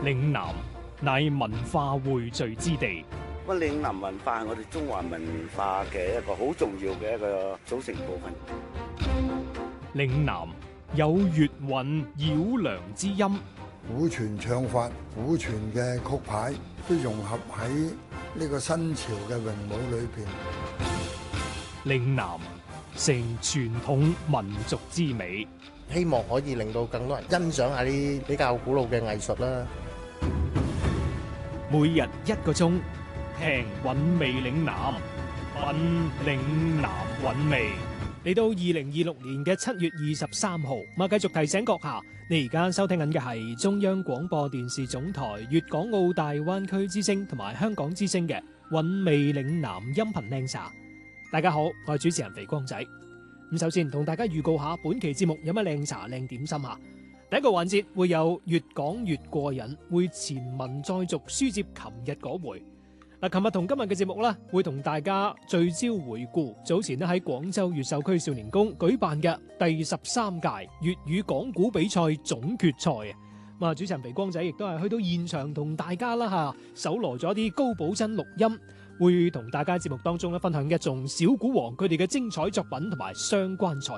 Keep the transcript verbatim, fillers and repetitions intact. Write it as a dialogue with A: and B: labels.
A: 嶺南乃文化匯聚之地。
B: 咁嶺南文化係我哋中華文化嘅一個好重要嘅一個組成部分。
A: 嶺南有粵韻繞梁之音，
C: 古傳唱法、古傳嘅曲牌都融合喺呢個新潮嘅詠舞裏邊。
A: 嶺南成傳統民族之美，
D: 希望可以令到更多人欣賞下啲比較古老嘅藝術啦。
A: 每日一個鐘，聽韻味嶺南，品嶺南韻味。嚟到二零二六年嘅七月二十三號，咁啊繼續提醒閣下，你而家收聽緊嘅係中央廣播電視總台粵港澳大灣區之聲同埋香港之聲嘅韻味嶺南音頻靚茶。大家好，我係主持人肥光仔。咁首先同大家預告下本期節目有乜靚茶靚點心吓。第一個環節會有越講越過癮，會前文再續書接琴日嗰回。嗱，琴日同今日嘅節目咧，會同大家聚焦回顧早前咧喺廣州越秀區少年宮舉辦嘅第十三屆粵語講古比賽總決賽啊！咁啊，主持人肥光仔亦都係去到現場同大家啦吓，搜羅咗啲高保真錄音，會同大家節目當中咧分享一眾小古王佢哋嘅精彩作品同埋相關採